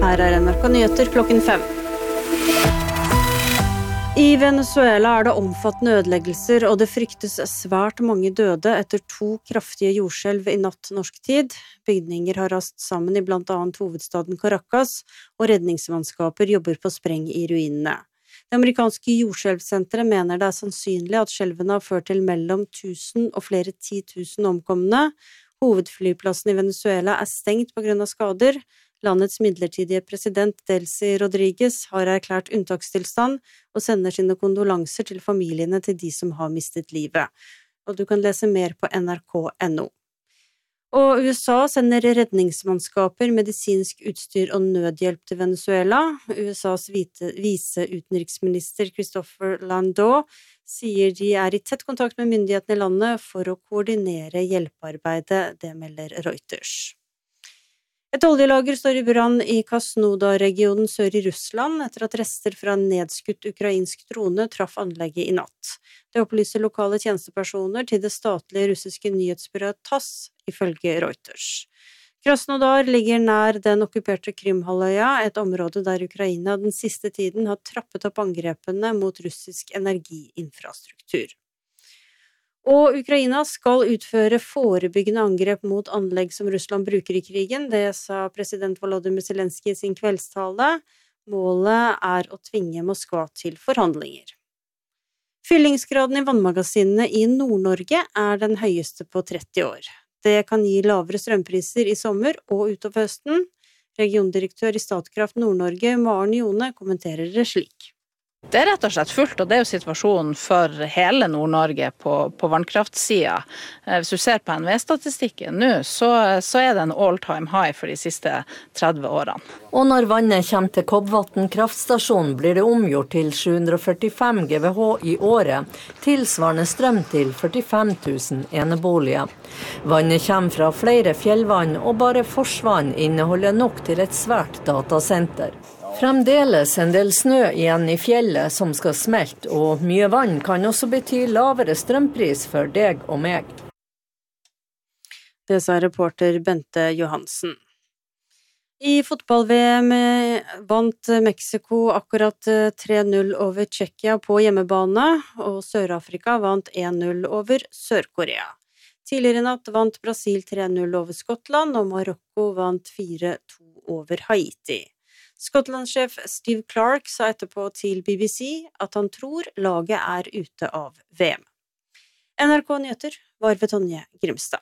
her NRK Nyheter klokken 5. I Venezuela det omfattende ødeleggelser, og det fryktes svært mange døde etter 2 kraftige jordskjelv i natt norsk tid. Bygninger har rast sammen i blant annet hovedstaden Caracas, og redningsmannskaper jobber på spreng i ruinene. Det amerikanske jordskjelvsenteret mener det sannsynlig at skjelvene har ført til mellom 1000 og flere 10 000 omkomne. Hovedflyplassen i Venezuela stengt på grunn av skader. Landets midlertidige president Delcy Rodriguez har erklært unntakstilstand og sender sine kondolanser til familiene til de som har mistet livet. Og du kan lese mer på nrk.no. Og USA sender redningsmannskaper, medisinsk utstyr og nødhjelp til Venezuela. USAs viseutenriksminister Christopher Landau sier de i tett kontakt med myndighetene i landet for å koordinere hjelpearbeidet, det melder Reuters. Et oljelager står i brann i Krasnodar-regionen sør i Russland etter at rester fra en nedskutt ukrainsk drone traff anlegget i natt. Det opplyser lokale tjenestepersoner til det statlige russiske nyhetsbyrået TASS, ifølge Reuters. Krasnodar ligger nær den okkuperte Krymhalvøya, et område der Ukraina den siste tiden har trappet opp angrepene mot russisk energiinfrastruktur. Og Ukraina skal utføre forebyggende angrep mot anlegg som Russland bruker i krigen, det sa president Volodymyr Zelenskyj i sin kveldstale. Målet å tvinge Moskva til forhandlinger. Fyllingsgraden i vannmagasinene i Nord-Norge den høyeste på 30 år. Det kan gi lavere strømpriser i sommer og utover høsten. Regiondirektør i Statkraft Nord-Norge, Maren Jone, kommenterer det slik. Det rett og slett fullt, og det jo situasjonen for hele Nord-Norge på vannkraftsida. Hvis du ser på NVE-statistikken nå, så det en all-time high for de siste 30 årene. Og når vannet kommer til Kobbvatn kraftstasjon, blir det omgjort til 745 GWh i året, tilsvarende strøm til 45 000 eneboliger. Vannet kommer fra flere fjellvann, og bare forsvann inneholder nok til et svært datasenter. Fremdeles en del snø igjen i fjellet som skal smelte, og mye vann kan også bety lavere strømpris for deg og meg. Det sa reporter Bente Johansen. I fotball-VM vant Mexico akkurat 3-0 over Tsjekkia på hjemmebane, og Sør-Afrika vant 1-0 over Sør-Korea. Tidligere natt vant Brasil 3-0 over Skottland, og Marokko vant 4-2 over Haiti. Skottland-sjef Steve Clark sa etterpå til BBC at han tror laget ute av VM. NRK Nyheter var ved Tonje Grimstad.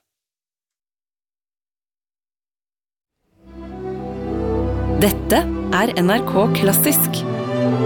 Dette NRK Klassisk.